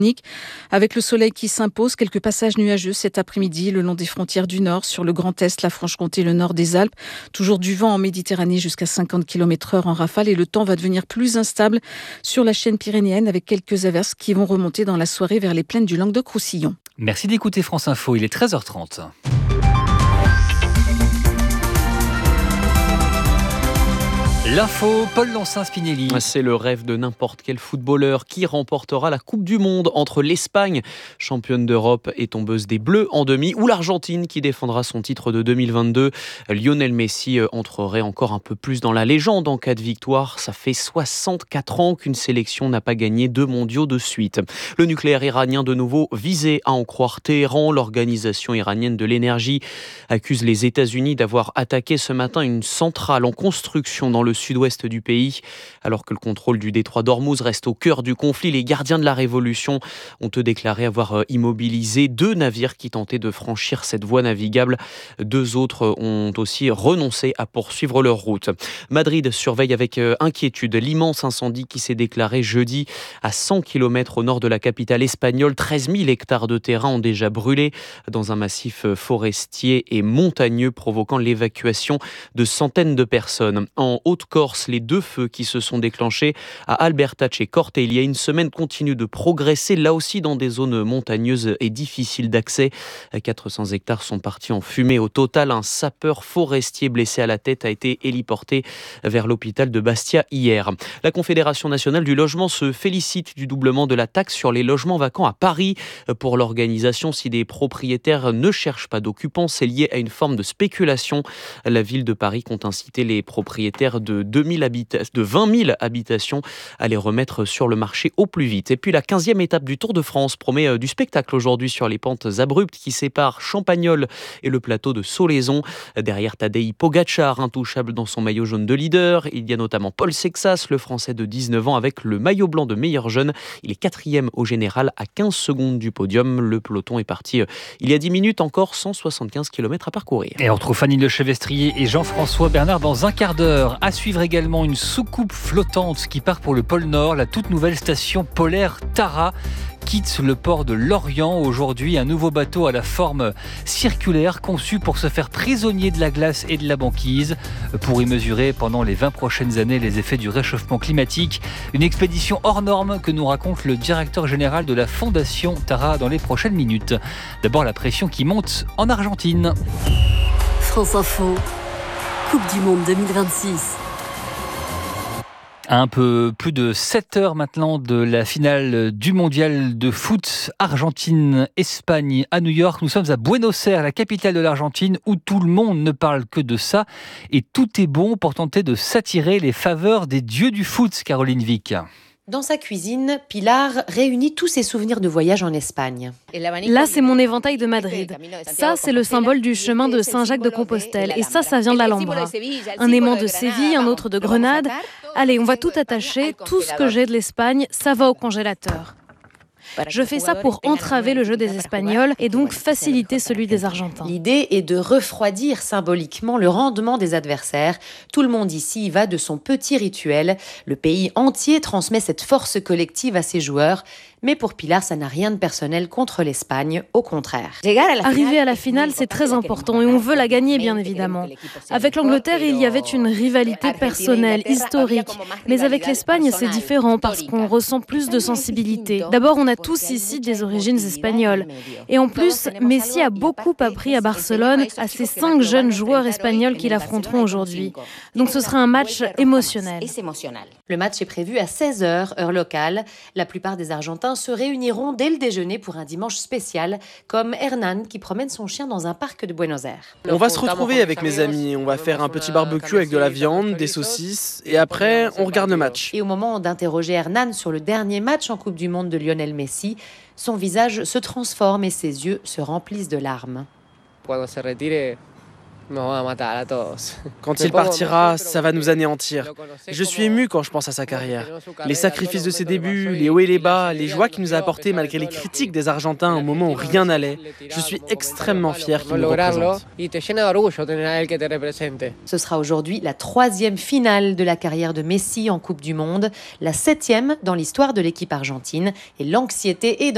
Avec le soleil qui s'impose, quelques passages nuageux cet après-midi le long des frontières du Nord, sur le Grand Est, la Franche-Comté, le nord des Alpes. Toujours du vent en Méditerranée jusqu'à 50 km/h en rafale et le temps va devenir plus instable sur la chaîne pyrénéenne avec quelques averses qui vont remonter dans la soirée vers les plaines du Languedoc-Roussillon. Merci d'écouter France Info, il est 13h30. L'info, Paul Lancin-Spinelli. C'est le rêve de n'importe quel footballeur qui remportera la Coupe du Monde entre l'Espagne, championne d'Europe et tombeuse des Bleus en demi, ou l'Argentine qui défendra son titre de 2022. Lionel Messi entrerait encore un peu plus dans la légende en cas de victoire. Ça fait 64 ans qu'une sélection n'a pas gagné 2 mondiaux de suite. Le nucléaire iranien de nouveau visé, à en croire Téhéran. L'organisation iranienne de l'énergie accuse les États-Unis d'avoir attaqué ce matin une centrale en construction dans le sud-ouest du pays. Alors que le contrôle du détroit d'Ormuz reste au cœur du conflit, les gardiens de la révolution ont déclaré avoir immobilisé 2 navires qui tentaient de franchir cette voie navigable. 2 autres ont aussi renoncé à poursuivre leur route. Madrid surveille avec inquiétude l'immense incendie qui s'est déclaré jeudi à 100 km au nord de la capitale espagnole. 13 000 hectares de terrain ont déjà brûlé dans un massif forestier et montagneux, provoquant l'évacuation de centaines de personnes. En Haute-Corse, les 2 feux qui se sont déclenchés à Albertach et Corte il y a une semaine continuent de progresser, là aussi dans des zones montagneuses et difficiles d'accès. 400 hectares sont partis en fumée. Au total, un sapeur forestier blessé à la tête a été héliporté vers l'hôpital de Bastia hier. La Confédération nationale du logement se félicite du doublement de la taxe sur les logements vacants à Paris. Pour l'organisation, si des propriétaires ne cherchent pas d'occupants, c'est lié à une forme de spéculation. La ville de Paris compte inciter les propriétaires de 20 000 habitations à les remettre sur le marché au plus vite. Et puis la 15e étape du Tour de France promet du spectacle aujourd'hui sur les pentes abruptes qui séparent Champagnole et le plateau de Solaizon. Derrière Tadej Pogačar, intouchable dans son maillot jaune de leader. Il y a notamment Paul Sexas, le Français de 19 ans, avec le maillot blanc de meilleur jeune. Il est 4e au général à 15 secondes du podium. Le peloton est parti il y a 10 minutes, encore 175 km à parcourir. Et on retrouve Fanny Lechevestrier et Jean-François Bernard dans un quart d'heure. À suivre également une soucoupe flottante qui part pour le pôle Nord. La toute nouvelle station polaire Tara quitte le port de Lorient. Aujourd'hui, un nouveau bateau à la forme circulaire conçu pour se faire prisonnier de la glace et de la banquise, pour y mesurer pendant les 20 prochaines années les effets du réchauffement climatique. Une expédition hors norme que nous raconte le directeur général de la Fondation Tara dans les prochaines minutes. D'abord, la pression qui monte en Argentine. France Info, Coupe du Monde 2026. À un peu plus de 7 heures maintenant de la finale du mondial de foot Argentine-Espagne à New York. Nous sommes à Buenos Aires, la capitale de l'Argentine, où tout le monde ne parle que de ça. Et tout est bon pour tenter de s'attirer les faveurs des dieux du foot, Caroline Vic. Dans sa cuisine, Pilar réunit tous ses souvenirs de voyage en Espagne. Là, c'est mon éventail de Madrid. Ça, c'est le symbole du chemin de Saint-Jacques-de-Compostelle. Et ça vient de l'Alhambra. Un aimant de Séville, un autre de Grenade. Allez, on va tout attacher. Tout ce que j'ai de l'Espagne, ça va au congélateur. Je fais ça pour entraver le jeu des Espagnols et donc faciliter celui des Argentins. L'idée est de refroidir symboliquement le rendement des adversaires. Tout le monde ici y va de son petit rituel. Le pays entier transmet cette force collective à ses joueurs. Mais pour Pilar, ça n'a rien de personnel contre l'Espagne, au contraire. Arriver à la finale, c'est très important et on veut la gagner, bien évidemment. Avec l'Angleterre, il y avait une rivalité personnelle, historique. Mais avec l'Espagne, c'est différent parce qu'on ressent plus de sensibilité. D'abord, on a tous ici des origines espagnoles. Et en plus, Messi a beaucoup appris à Barcelone à ces 5 jeunes joueurs espagnols qui l'affronteront aujourd'hui. Donc ce sera un match émotionnel. Le match est prévu à 16h, heure locale. La plupart des Argentins se réuniront dès le déjeuner pour un dimanche spécial, comme Hernan qui promène son chien dans un parc de Buenos Aires. On va se retrouver avec mes amis, on va faire un petit barbecue avec de la viande, des saucisses, et après on regarde le match. Et au moment d'interroger Hernan sur le dernier match en Coupe du Monde de Lionel Messi, son visage se transforme et ses yeux se remplissent de larmes. Quand il partira, ça va nous anéantir. Je suis ému quand je pense à sa carrière. Les sacrifices de ses débuts, les hauts et les bas, les joies qu'il nous a apportées malgré les critiques des Argentins au moment où rien n'allait. Je suis extrêmement fier qu'il nous représente. Ce sera aujourd'hui la 3e finale de la carrière de Messi en Coupe du Monde, la 7e dans l'histoire de l'équipe argentine, et l'anxiété est dans